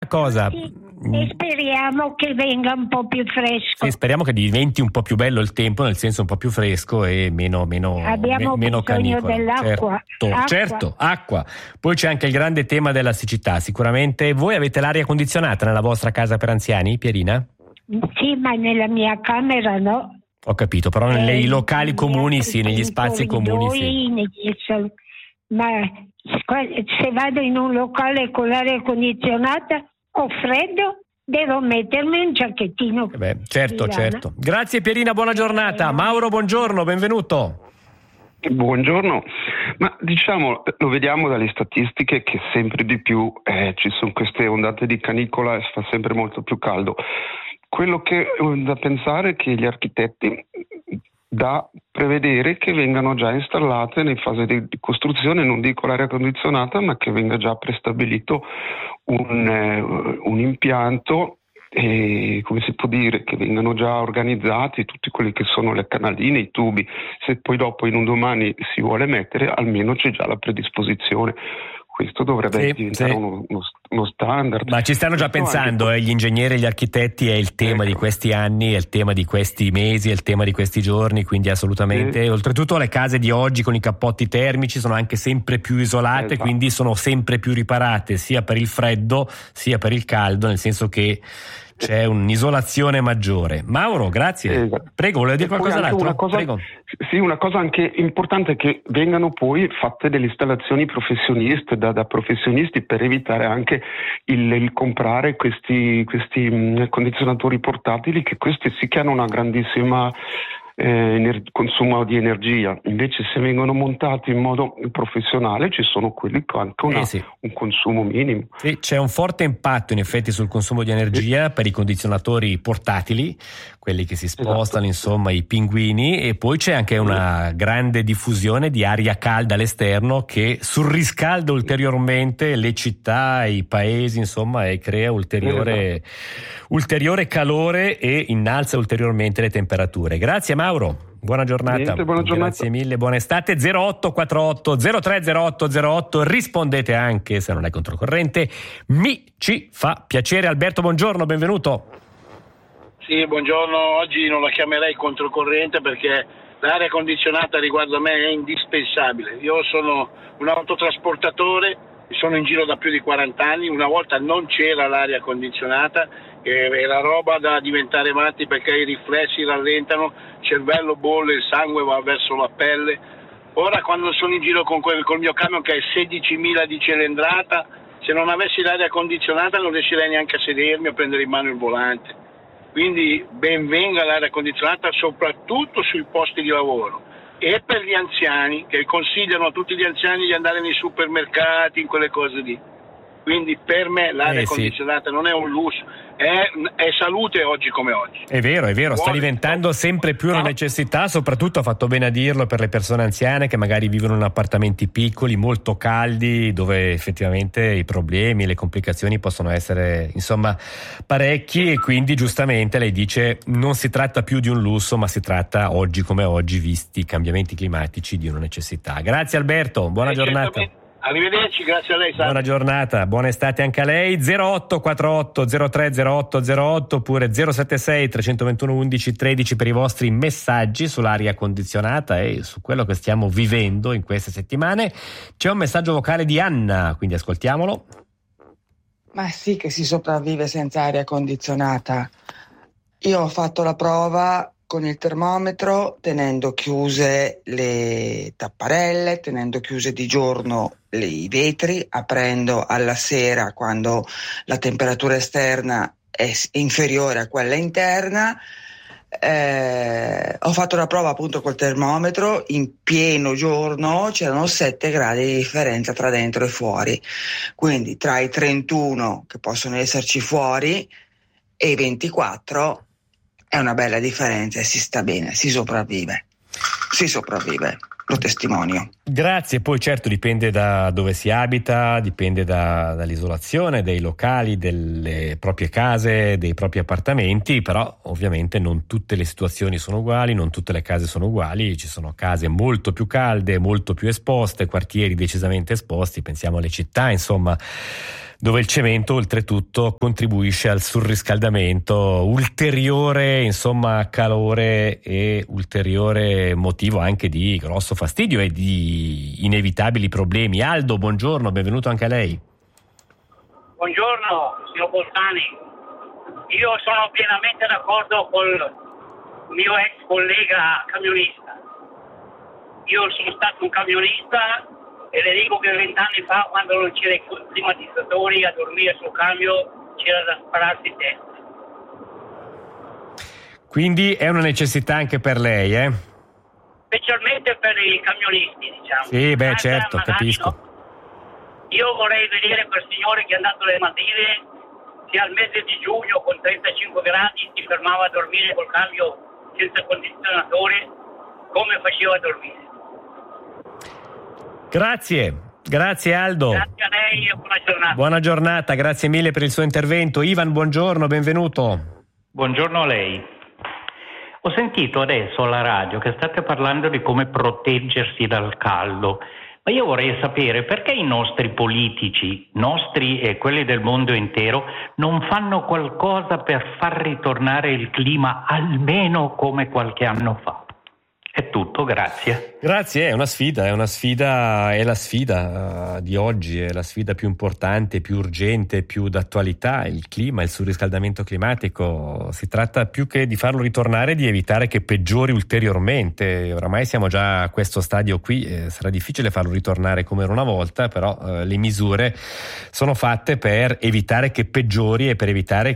cosa. E speriamo che venga un po' più fresco. Sì, speriamo che diventi un po' più bello il tempo, nel senso un po' più fresco e meno bisogno canicola. dell'acqua. Certo, acqua. Poi c'è anche il grande tema della siccità. Sicuramente voi avete l'aria condizionata nella vostra casa per anziani, Pierina? Sì, ma nella mia camera no. Ho capito, però nei locali comuni sì, negli spazi comuni sì. Ma se vado in un locale con l'aria condizionata ho freddo, devo mettermi un giacchettino. Certo. Grazie Pierina, buona giornata. Mauro, buongiorno, benvenuto. Buongiorno, ma diciamo, lo vediamo dalle statistiche che sempre di più ci sono queste ondate di canicola e fa sempre molto più caldo. Quello che ho da pensare è che gli architetti da prevedere che vengano già installate in fase di costruzione, non dico l'aria condizionata, ma che venga già prestabilito un impianto e, come si può dire, che vengano già organizzati tutti quelli che sono le canaline, i tubi. Se poi dopo in un domani si vuole mettere, almeno c'è già la predisposizione. Questo dovrebbe diventare uno standard. Ma ci stanno già pensando, gli ingegneri e gli architetti, è il tema di questi anni, è il tema di questi mesi, è il tema di questi giorni, quindi assolutamente. Oltretutto le case di oggi con i cappotti termici sono anche sempre più isolate, quindi sono sempre più riparate sia per il freddo sia per il caldo, nel senso che c'è un'isolazione maggiore. Mauro, grazie. Prego, voleva dire qualcos'altro? Prego. Sì, una cosa anche importante è che vengano poi fatte delle installazioni professioniste da professionisti per evitare anche il comprare questi condizionatori portatili, che questi sì che hanno una grandissima consumo di energia. Invece se vengono montati in modo professionale ci sono quelli che hanno anche un consumo minimo. Sì, c'è un forte impatto in effetti sul consumo di energia per i condizionatori portatili, quelli che si spostano, insomma i pinguini, e poi c'è anche una grande diffusione di aria calda all'esterno che surriscalda ulteriormente le città, i paesi, insomma, e crea ulteriore calore e innalza ulteriormente le temperature. Grazie Mauro. Buona giornata. Buona giornata. Grazie mille, buona estate. 0848 030808, rispondete anche se non è controcorrente. Ci fa piacere. Alberto, buongiorno, benvenuto. Sì, buongiorno. Oggi non la chiamerei controcorrente perché l'aria condizionata riguardo a me è indispensabile. Io sono un autotrasportatore, sono in giro da più di 40 anni. Una volta non c'era l'aria condizionata, era roba da diventare matti perché i riflessi rallentano, il cervello bolle, il sangue va verso la pelle. Ora quando sono in giro col mio camion che è 16.000 di cilindrata, se non avessi l'aria condizionata non riuscirei neanche a sedermi o prendere in mano il volante. Quindi ben venga l'aria condizionata soprattutto sui posti di lavoro e per gli anziani, che consigliano a tutti gli anziani di andare nei supermercati, in quelle cose lì. Quindi per me l'aria condizionata non è un lusso, è salute oggi come oggi. È vero, sta diventando sempre più una necessità, soprattutto, ha fatto bene a dirlo, per le persone anziane che magari vivono in appartamenti piccoli, molto caldi, dove effettivamente i problemi, le complicazioni possono essere, insomma, parecchi, e quindi giustamente lei dice non si tratta più di un lusso, ma si tratta oggi come oggi, visti i cambiamenti climatici, di una necessità. Grazie Alberto, buona giornata. Arrivederci, grazie a lei. Buona giornata, buona estate anche a lei. 0848 030808 oppure 076 321 11 13 per i vostri messaggi sull'aria condizionata e su quello che stiamo vivendo in queste settimane. C'è un messaggio vocale di Anna, quindi ascoltiamolo. Ma sì che si sopravvive senza aria condizionata. Io ho fatto la prova con il termometro, tenendo chiuse le tapparelle, tenendo chiuse di giorno i vetri, aprendo alla sera quando la temperatura esterna è inferiore a quella interna. Ho fatto la prova appunto col termometro, in pieno giorno c'erano 7 gradi di differenza tra dentro e fuori, quindi tra i 31 che possono esserci fuori e i 24 è una bella differenza e si sta bene, si sopravvive, lo testimonio. Grazie, poi certo dipende da dove si abita, dipende dall'isolazione dei locali, delle proprie case, dei propri appartamenti, però ovviamente non tutte le situazioni sono uguali, non tutte le case sono uguali, ci sono case molto più calde, molto più esposte, quartieri decisamente esposti, pensiamo alle città, insomma. dove il cemento oltretutto contribuisce al surriscaldamento, ulteriore insomma calore e ulteriore motivo anche di grosso fastidio e di inevitabili problemi. Aldo, buongiorno, benvenuto anche a lei. Buongiorno signor Bolzani, io sono pienamente d'accordo col mio ex collega camionista. Io sono stato un camionista e le dico che 20 anni fa, quando non c'era i climatizzatori a dormire sul cambio, c'era da spararsi in testa. Quindi è una necessità anche per lei, eh? Specialmente per i camionisti, diciamo. Sì, beh, certo, capisco. No. Io vorrei vedere quel signore che è andato alle Maldive, che al mese di giugno con 35 gradi si fermava a dormire col cambio senza condizionatore, come faceva a dormire. Grazie Aldo. Grazie a lei e buona giornata. Buona giornata, grazie mille per il suo intervento. Ivan, buongiorno, benvenuto. Buongiorno a lei. Ho sentito adesso alla radio che state parlando di come proteggersi dal caldo, ma io vorrei sapere perché i nostri politici, nostri e quelli del mondo intero, non fanno qualcosa per far ritornare il clima almeno come qualche anno fa. È tutto, grazie. Grazie, è la sfida di oggi, è la sfida più importante, più urgente, più d'attualità, il clima, il surriscaldamento climatico. Si tratta più che di farlo ritornare, di evitare che peggiori ulteriormente. Oramai siamo già a questo stadio qui, sarà difficile farlo ritornare come era una volta, però le misure sono fatte per evitare che peggiori e per evitare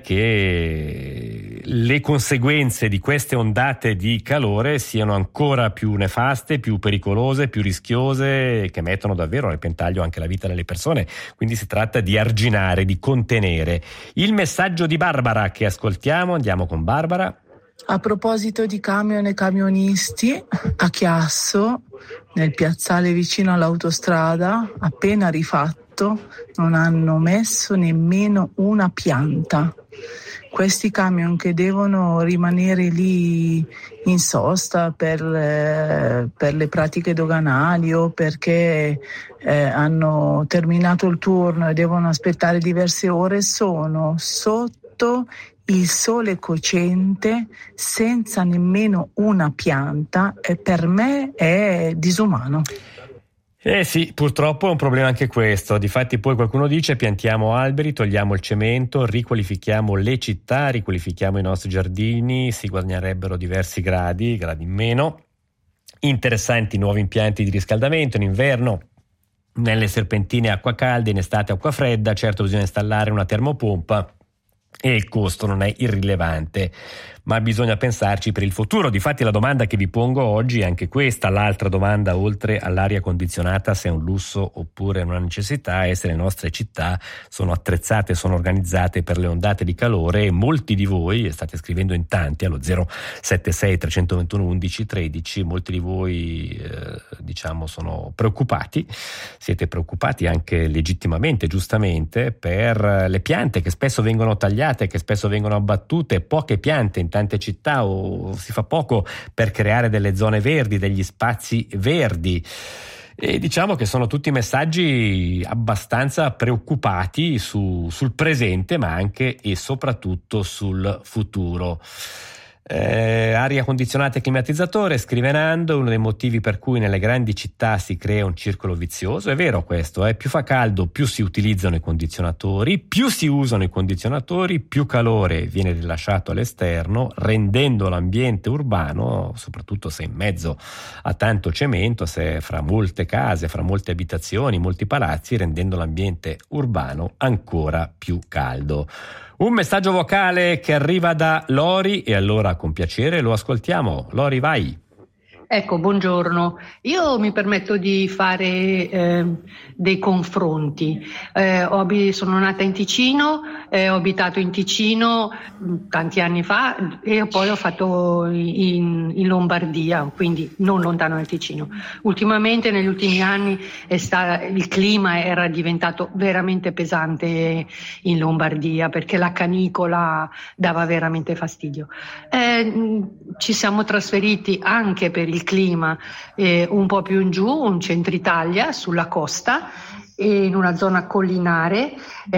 che le conseguenze di queste ondate di calore siano ancora più nefaste, più pericolose, più rischiose, che mettono davvero a repentaglio anche la vita delle persone. Quindi si tratta di arginare, di contenere. Il messaggio di Barbara che ascoltiamo, andiamo con Barbara. A proposito di camion e camionisti, a Chiasso, nel piazzale vicino all'autostrada, appena rifatto, non hanno messo nemmeno una pianta. Questi camion che devono rimanere lì in sosta per le pratiche doganali o perché hanno terminato il turno e devono aspettare diverse ore, sono sotto il sole cocente senza nemmeno una pianta, e per me è disumano. Sì, purtroppo è un problema anche questo. Difatti poi qualcuno dice: piantiamo alberi, togliamo il cemento, riqualifichiamo le città, riqualifichiamo i nostri giardini, si guadagnerebbero diversi gradi in meno. Interessanti nuovi impianti di riscaldamento in inverno, nelle serpentine acqua calda, in estate acqua fredda. Certo, bisogna installare una termopompa e il costo non è irrilevante, ma bisogna pensarci per il futuro. Difatti la domanda che vi pongo oggi è anche questa, l'altra domanda oltre all'aria condizionata, se è un lusso oppure una necessità, è se le nostre città sono attrezzate, sono organizzate per le ondate di calore. E molti di voi, state scrivendo in tanti allo 076 321 11 13, molti di voi sono preoccupati, siete preoccupati anche legittimamente, giustamente, per le piante che spesso vengono tagliate, che spesso vengono abbattute, poche piante in tante città, o si fa poco per creare delle zone verdi, degli spazi verdi. E diciamo che sono tutti messaggi abbastanza preoccupati sul presente, ma anche e soprattutto sul futuro. Aria condizionata e climatizzatore, scrive Nando, uno dei motivi per cui nelle grandi città si crea un circolo vizioso. È vero questo, più fa caldo più si utilizzano i condizionatori, più si usano i condizionatori, più calore viene rilasciato all'esterno, rendendo l'ambiente urbano, soprattutto se in mezzo a tanto cemento, se fra molte case, fra molte abitazioni, molti palazzi, rendendo l'ambiente urbano ancora più caldo. Un messaggio vocale che arriva da Lori, e allora con piacere lo ascoltiamo. Lori, vai. Ecco, buongiorno. Io mi permetto di fare dei confronti. Sono nata in Ticino, ho abitato in Ticino tanti anni fa e poi ho fatto in Lombardia, quindi non lontano dal Ticino. Ultimamente, negli ultimi anni, il clima era diventato veramente pesante in Lombardia perché la canicola dava veramente fastidio. Ci siamo trasferiti anche per il clima un po' più in giù, in centro Italia, sulla costa, in una zona collinare.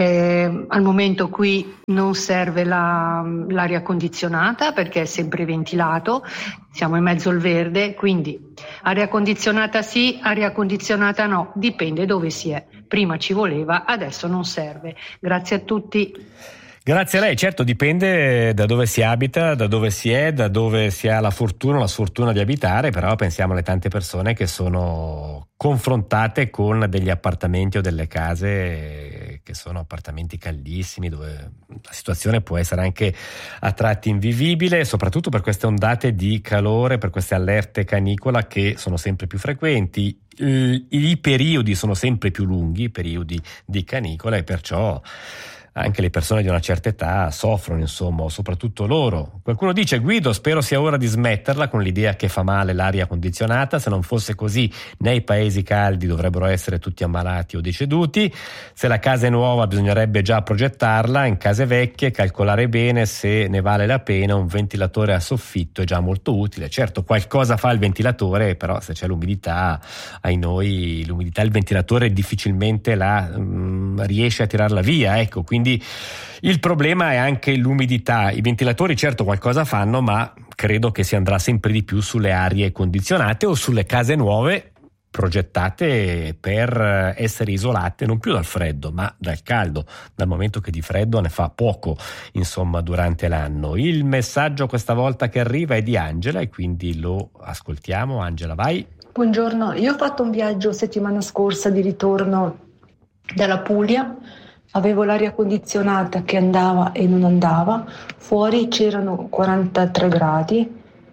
Al momento qui non serve l'aria condizionata perché è sempre ventilato, siamo in mezzo al verde, quindi aria condizionata sì, aria condizionata no, dipende dove si è. Prima ci voleva, adesso non serve. Grazie a tutti. Grazie a lei. Certo, dipende da dove si abita, da dove si è, da dove si ha la fortuna o la sfortuna di abitare, però pensiamo alle tante persone che sono confrontate con degli appartamenti o delle case che sono appartamenti caldissimi, dove la situazione può essere anche a tratti invivibile, soprattutto per queste ondate di calore, per queste allerte canicola che sono sempre più frequenti. I periodi sono sempre più lunghi, i periodi di canicola, e perciò anche le persone di una certa età soffrono, insomma, soprattutto loro. Qualcuno dice: Guido, spero sia ora di smetterla con l'idea che fa male l'aria condizionata. Se non fosse così, nei paesi caldi dovrebbero essere tutti ammalati o deceduti. Se la casa è nuova bisognerebbe già progettarla, in case vecchie calcolare bene se ne vale la pena. Un ventilatore a soffitto è già molto utile. Certo, qualcosa fa il ventilatore, però se c'è l'umidità, ai noi l'umidità il ventilatore difficilmente riesce a tirarla via, ecco. Quindi il problema è anche l'umidità. I ventilatori certo qualcosa fanno, ma credo che si andrà sempre di più sulle arie condizionate o sulle case nuove progettate per essere isolate non più dal freddo ma dal caldo, dal momento che di freddo ne fa poco, insomma, durante l'anno. Il messaggio questa volta che arriva è di Angela e quindi lo ascoltiamo. Angela, vai. Buongiorno, io ho fatto un viaggio settimana scorsa di ritorno dalla Puglia. Avevo l'aria condizionata che andava e non andava, fuori c'erano 43 gradi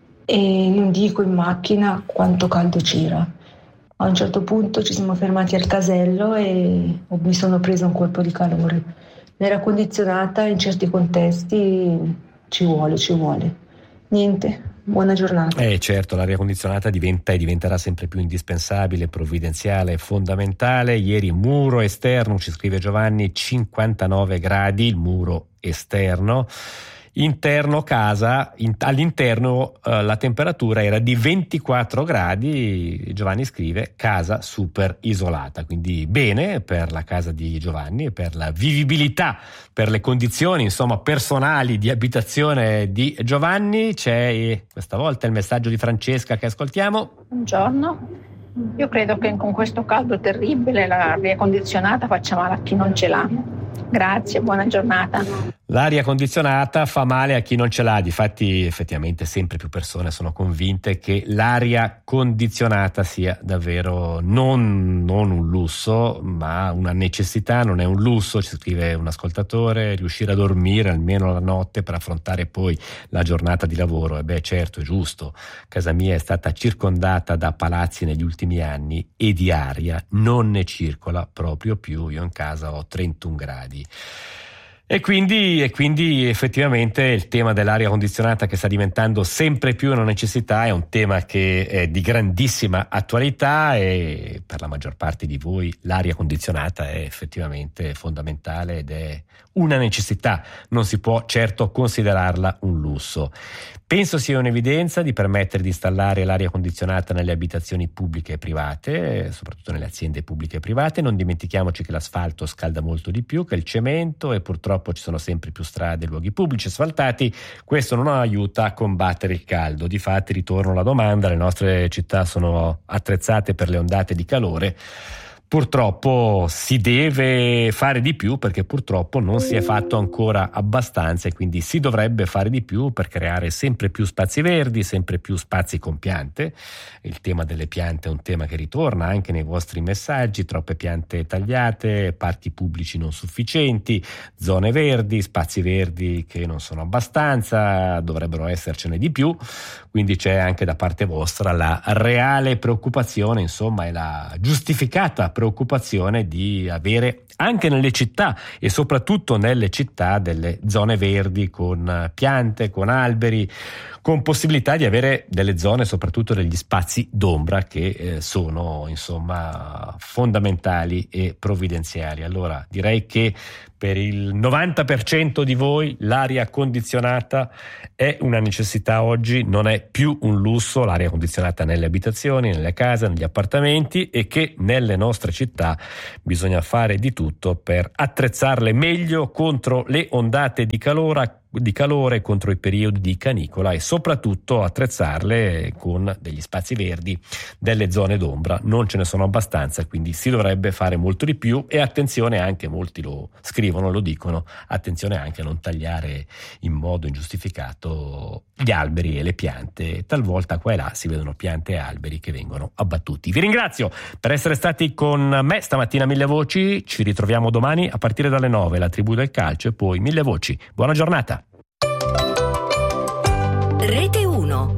e non dico in macchina quanto caldo c'era. A un certo punto ci siamo fermati al casello e mi sono presa un colpo di calore. L'aria condizionata in certi contesti ci vuole. Niente. Buona giornata. Certo, l'aria condizionata diventa e diventerà sempre più indispensabile, provvidenziale, fondamentale. Ieri muro esterno, ci scrive Giovanni, 59 gradi il muro esterno. Interno casa, all'interno la temperatura era di 24 gradi, Giovanni scrive casa super isolata, quindi bene per la casa di Giovanni e per la vivibilità, per le condizioni insomma personali di abitazione di Giovanni. C'è questa volta il messaggio di Francesca che ascoltiamo. Buongiorno, io credo che con questo caldo terribile l'aria condizionata faccia male a chi non ce l'ha. Grazie, buona giornata. L'aria condizionata fa male a chi non ce l'ha, difatti effettivamente sempre più persone sono convinte che l'aria condizionata sia davvero non un lusso ma una necessità, non è un lusso, ci scrive un ascoltatore, riuscire a dormire almeno la notte per affrontare poi la giornata di lavoro. E certo, è giusto, casa mia è stata circondata da palazzi negli ultimi anni e di aria non ne circola proprio più, io in casa ho 31 gradi. E quindi effettivamente il tema dell'aria condizionata, che sta diventando sempre più una necessità, è un tema che è di grandissima attualità e per la maggior parte di voi l'aria condizionata è effettivamente fondamentale ed è una necessità, non si può certo considerarla un lusso. Penso sia un'evidenza di permettere di installare l'aria condizionata nelle abitazioni pubbliche e private, soprattutto nelle aziende pubbliche e private. Non dimentichiamoci che l'asfalto scalda molto di più che il cemento e purtroppo ci sono sempre più strade e luoghi pubblici asfaltati. Questo non aiuta a combattere il caldo. Difatti, ritorno alla domanda, le nostre città sono attrezzate per le ondate di calore. Purtroppo si deve fare di più perché purtroppo non si è fatto ancora abbastanza e quindi si dovrebbe fare di più per creare sempre più spazi verdi, sempre più spazi con piante. Il tema delle piante è un tema che ritorna anche nei vostri messaggi: troppe piante tagliate, parchi pubblici non sufficienti, zone verdi, spazi verdi che non sono abbastanza, dovrebbero essercene di più. Quindi c'è anche da parte vostra la reale preoccupazione, insomma, e la giustificata preoccupazione di avere anche nelle città e soprattutto nelle città delle zone verdi con piante, con alberi, con possibilità di avere delle zone, soprattutto degli spazi d'ombra che sono insomma fondamentali e provvidenziali. Allora direi che Per il 90% di voi l'aria condizionata è una necessità oggi, non è più un lusso, l'aria condizionata nelle abitazioni, nelle case, negli appartamenti, e che nelle nostre città bisogna fare di tutto per attrezzarle meglio contro le ondate di calore, contro i periodi di canicola, e soprattutto attrezzarle con degli spazi verdi, delle zone d'ombra. Non ce ne sono abbastanza, quindi si dovrebbe fare molto di più. E attenzione anche, molti lo scrivono, lo dicono, attenzione anche a non tagliare in modo ingiustificato gli alberi e le piante. Talvolta qua e là si vedono piante e alberi che vengono abbattuti. Vi ringrazio per essere stati con me stamattina a Mille Voci. Ci ritroviamo domani a partire dalle 9, la tribù del calcio, e poi Mille Voci. Buona giornata. Rete 1.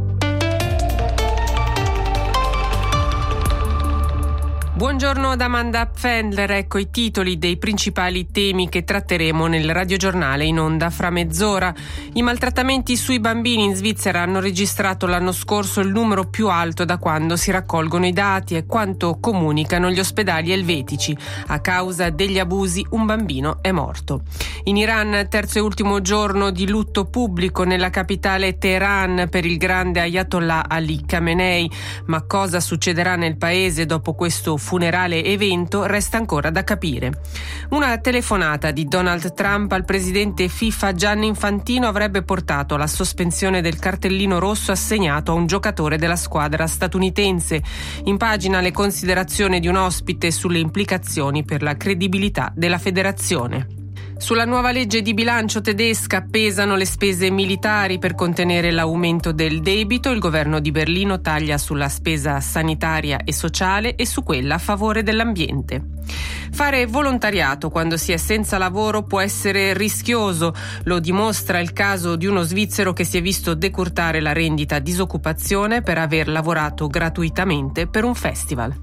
Buongiorno da Amanda Pfändler, ecco i titoli dei principali temi che tratteremo nel radiogiornale in onda fra mezz'ora. I maltrattamenti sui bambini in Svizzera hanno registrato l'anno scorso il numero più alto da quando si raccolgono i dati, e quanto comunicano gli ospedali elvetici. A causa degli abusi un bambino è morto. In Iran, terzo e ultimo giorno di lutto pubblico nella capitale Teheran per il grande Ayatollah Ali Khamenei, ma cosa succederà nel paese dopo questo funerale evento resta ancora da capire. Una telefonata di Donald Trump al presidente FIFA Gianni Infantino avrebbe portato alla sospensione del cartellino rosso assegnato a un giocatore della squadra statunitense. In pagina le considerazioni di un ospite sulle implicazioni per la credibilità della federazione. Sulla nuova legge di bilancio tedesca pesano le spese militari per contenere l'aumento del debito. Il governo di Berlino taglia sulla spesa sanitaria e sociale e su quella a favore dell'ambiente. Fare volontariato quando si è senza lavoro può essere rischioso. Lo dimostra il caso di uno svizzero che si è visto decurtare la rendita disoccupazione per aver lavorato gratuitamente per un festival.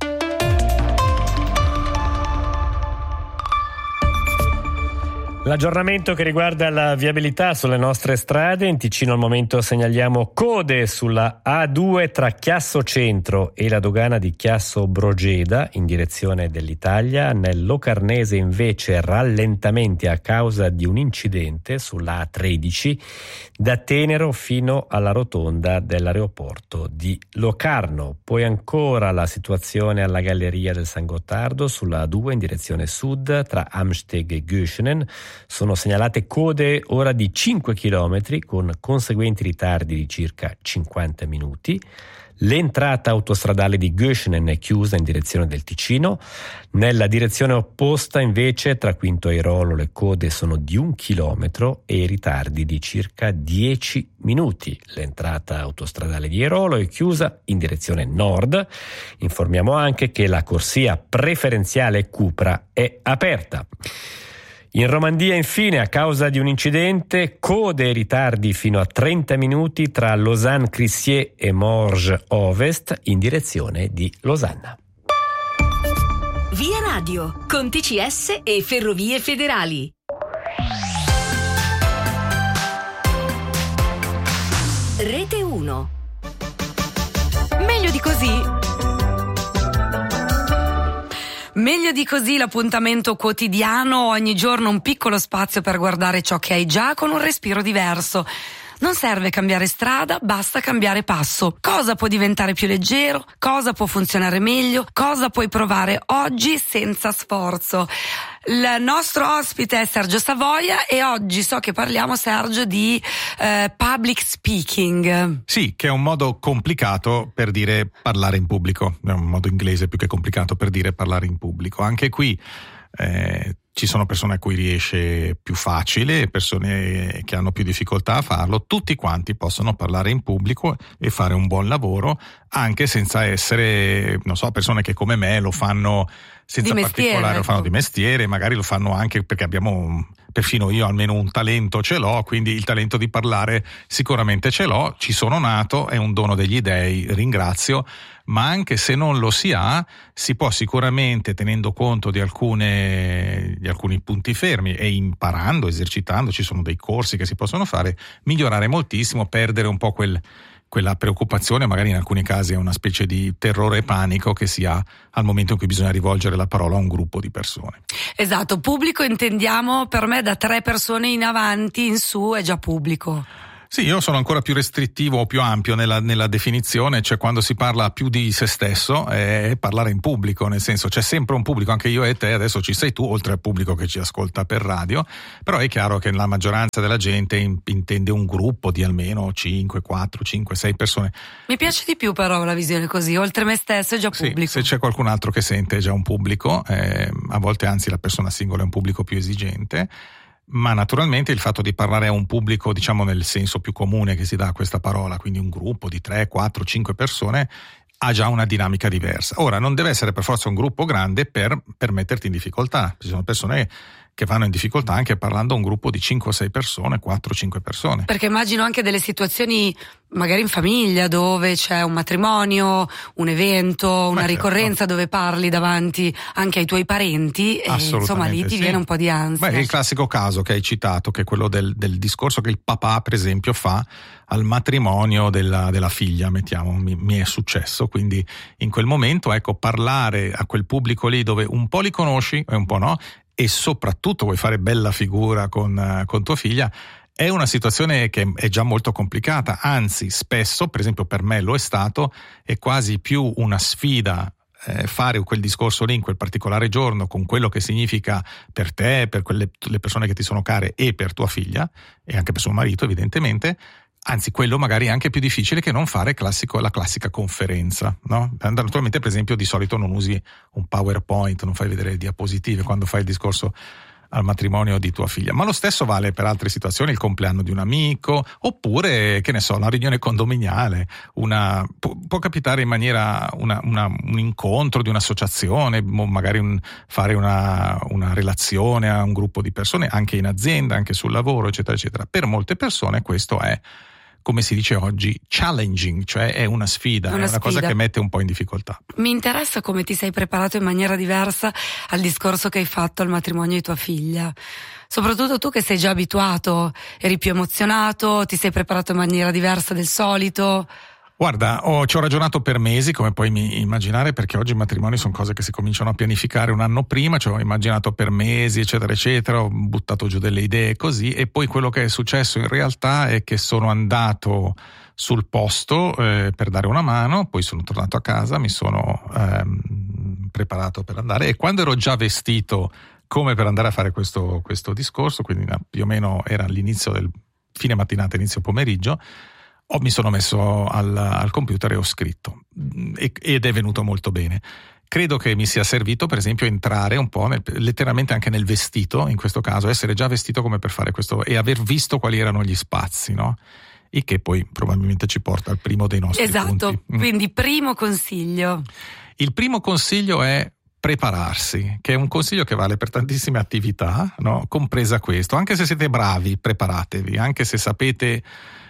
L'aggiornamento che riguarda la viabilità sulle nostre strade. In Ticino al momento segnaliamo code sulla A2 tra Chiasso Centro e la dogana di Chiasso Brogeda in direzione dell'Italia. Nel Locarnese invece rallentamenti a causa di un incidente sulla A13 da Tenero fino alla rotonda dell'aeroporto di Locarno. Poi ancora la situazione alla galleria del San Gottardo sulla A2 in direzione sud tra Amsteg e Göschenen. Sono segnalate code ora di 5 km con conseguenti ritardi di circa 50 minuti. L'entrata autostradale di Göschenen è chiusa in direzione del Ticino. Nella direzione opposta invece tra Quinto e Airolo le code sono di 1 chilometro e i ritardi di circa 10 minuti. L'entrata autostradale di Airolo è chiusa in direzione nord. Informiamo anche che la corsia preferenziale Cupra è aperta. In Romandia infine, a causa di un incidente, code e ritardi fino a 30 minuti tra Lausanne-Crissier e Morges Ovest in direzione di Losanna. Via Radio, con TCS e Ferrovie Federali. Rete 1. Meglio di così. Meglio di così l'appuntamento quotidiano, ogni giorno un piccolo spazio per guardare ciò che hai già con un respiro diverso. Non serve cambiare strada, basta cambiare passo. Cosa può diventare più leggero? Cosa può funzionare meglio? Cosa puoi provare oggi senza sforzo? Il nostro ospite è Sergio Savoia e oggi so che parliamo, Sergio, di public speaking. Sì, che è un modo complicato per dire parlare in pubblico, è un modo inglese più che complicato per dire parlare in pubblico. Anche qui ci sono persone a cui riesce più facile, persone che hanno più difficoltà a farlo. Tutti quanti possono parlare in pubblico e fare un buon lavoro, anche senza essere, non so, persone che come me lo fanno senza particolare, lo fanno di mestiere, magari lo fanno anche perché abbiamo, perfino io almeno un talento ce l'ho, quindi il talento di parlare sicuramente ce l'ho, ci sono nato, è un dono degli dèi, ringrazio, ma anche se non lo si ha, si può sicuramente, tenendo conto di alcuni punti fermi e imparando, esercitando, ci sono dei corsi che si possono fare, migliorare moltissimo, perdere un po' quel quella preoccupazione, magari in alcuni casi è una specie di terrore e panico che si ha al momento in cui bisogna rivolgere la parola a un gruppo di persone. Esatto, pubblico intendiamo per me da 3 persone in avanti, in su è già pubblico. Sì, io sono ancora più restrittivo o più ampio nella definizione, cioè quando si parla più di se stesso è parlare in pubblico, nel senso c'è sempre un pubblico, anche io e te, adesso ci sei tu, oltre al pubblico che ci ascolta per radio, però è chiaro che la maggioranza della gente intende un gruppo di almeno 5, 4, 5, 6 persone. Mi piace di più però la visione così, oltre me stesso è già pubblico. Sì, se c'è qualcun altro che sente è già un pubblico, a volte anzi la persona singola è un pubblico più esigente. Ma naturalmente il fatto di parlare a un pubblico, diciamo nel senso più comune che si dà a questa parola, quindi un gruppo di 3, 4, 5 persone, ha già una dinamica diversa. Ora, non deve essere per forza un gruppo grande per metterti in difficoltà. Ci sono persone che vanno in difficoltà anche parlando a un gruppo di 5 o 6 persone, 4 o 5 persone. Perché immagino anche delle situazioni magari in famiglia dove c'è un matrimonio, un evento, una ricorrenza dove parli davanti anche ai tuoi parenti e insomma lì ti viene un po' di ansia. Beh, il classico caso che hai citato, che è quello del discorso che il papà per esempio fa al matrimonio della figlia, mettiamo, mi è successo, quindi in quel momento ecco parlare a quel pubblico lì dove un po' li conosci e un po' no, e soprattutto vuoi fare bella figura con tua figlia, è una situazione che è già molto complicata, anzi spesso, per esempio per me lo è stato, è quasi più una sfida fare quel discorso lì in quel particolare giorno con quello che significa per te, per le persone che ti sono care e per tua figlia e anche per suo marito evidentemente. Anzi, quello magari è anche più difficile che non fare la classica conferenza, no? Naturalmente, per esempio, di solito non usi un PowerPoint, non fai vedere diapositive quando fai il discorso al matrimonio di tua figlia, ma lo stesso vale per altre situazioni, il compleanno di un amico, oppure, che ne so, una riunione condominiale, può capitare in maniera un incontro di un'associazione, magari fare una relazione a un gruppo di persone, anche in azienda, anche sul lavoro, eccetera, eccetera. Per molte persone questo è, come si dice oggi, challenging, cioè è una sfida, è una cosa che mette un po' in difficoltà. Mi interessa come ti sei preparato in maniera diversa al discorso che hai fatto al matrimonio di tua figlia. Soprattutto tu che sei già abituato, eri più emozionato, ti sei preparato in maniera diversa del solito. Guarda, ci ho ragionato per mesi, come puoi immaginare, perché oggi i matrimoni sono cose che si cominciano a pianificare un anno prima, ci ho immaginato per mesi, eccetera, eccetera, ho buttato giù delle idee così, e poi quello che è successo in realtà è che sono andato sul posto per dare una mano, poi sono tornato a casa, mi sono preparato per andare, e quando ero già vestito come per andare a fare questo discorso, quindi più o meno era all'inizio del fine mattinata, inizio pomeriggio, mi sono messo al computer e ho scritto ed è venuto molto bene. Credo che mi sia servito per esempio entrare un po' letteralmente anche nel vestito, in questo caso essere già vestito come per fare questo e aver visto quali erano gli spazi, no? E che poi probabilmente ci porta al primo dei nostri punti. Esatto, quindi primo consiglio. Il primo consiglio è prepararsi, che è un consiglio che vale per tantissime attività, no? Compresa questo. Anche se siete bravi, preparatevi, anche se sapete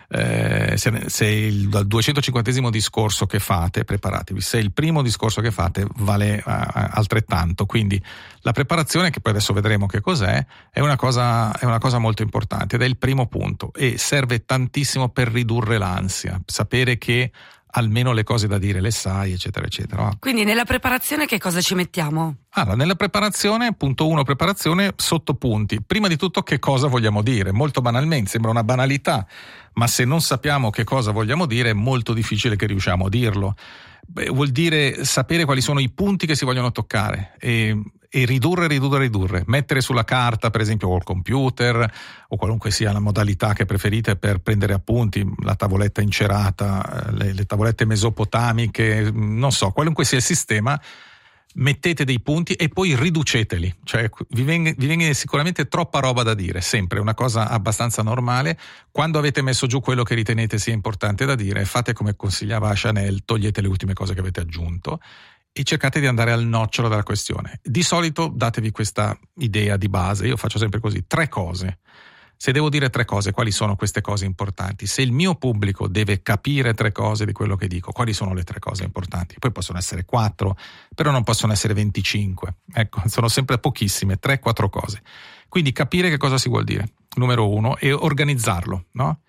se il 250esimo discorso che fate, preparatevi. Se il primo discorso che fate vale altrettanto, quindi la preparazione, che poi adesso vedremo che cos'è, è una cosa molto importante ed è il primo punto e serve tantissimo per ridurre l'ansia, sapere che almeno le cose da dire le sai, eccetera, eccetera. Quindi nella preparazione che cosa ci mettiamo? Allora, nella preparazione, punto 1, preparazione, sottopunti. Prima di tutto che cosa vogliamo dire? Molto banalmente, sembra una banalità, ma se non sappiamo che cosa vogliamo dire è molto difficile che riusciamo a dirlo. Vuol dire sapere quali sono i punti che si vogliono toccare e ridurre, mettere sulla carta, per esempio col computer o qualunque sia la modalità che preferite per prendere appunti, la tavoletta incerata, le tavolette mesopotamiche, non so, qualunque sia il sistema, mettete dei punti e poi riduceteli, cioè vi viene sicuramente troppa roba da dire, sempre una cosa abbastanza normale. Quando avete messo giù quello che ritenete sia importante da dire, fate come consigliava Chanel, togliete le ultime cose che avete aggiunto e cercate di andare al nocciolo della questione. Di solito datevi questa idea di base, io faccio sempre così, 3 cose. Se devo dire 3 cose, quali sono queste cose importanti? Se il mio pubblico deve capire 3 cose di quello che dico, quali sono le 3 cose importanti? Poi possono essere 4, però non possono essere 25. Ecco, sono sempre pochissime, 3-4 cose. Quindi capire che cosa si vuol dire, numero 1, e organizzarlo, no?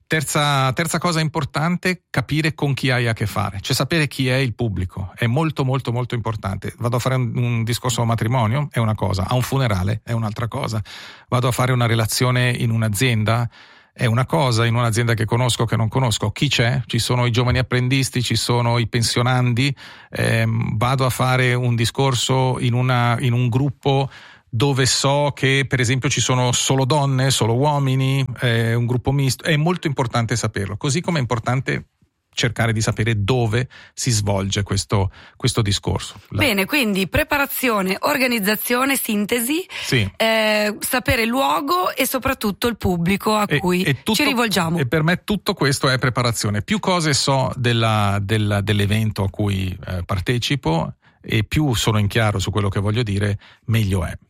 Terza cosa importante, capire con chi hai a che fare, cioè sapere chi è il pubblico, è molto molto molto importante. Vado a fare un discorso a un matrimonio, è una cosa, a un funerale è un'altra cosa, vado a fare una relazione in un'azienda, è una cosa, in un'azienda che conosco, che non conosco, chi c'è? Ci sono i giovani apprendisti, ci sono i pensionandi, vado a fare un discorso in un gruppo dove so che per esempio ci sono solo donne, solo uomini, un gruppo misto. È molto importante saperlo, così come è importante cercare di sapere dove si svolge questo discorso. Bene, quindi preparazione, organizzazione, sintesi, sì. Sapere il luogo e soprattutto il pubblico a cui ci rivolgiamo. E per me tutto questo è preparazione. Più cose so dell'evento a cui partecipo e più sono in chiaro su quello che voglio dire, meglio è.